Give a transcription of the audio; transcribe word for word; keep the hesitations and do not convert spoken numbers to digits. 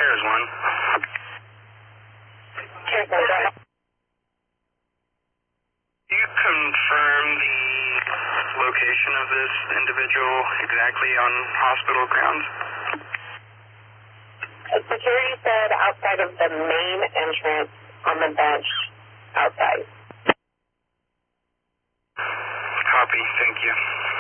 Cares one. Cares one, go ahead. Do you confirm the location of this individual exactly on hospital grounds? Security said outside of the main entrance on the bench outside. Copy, thank you.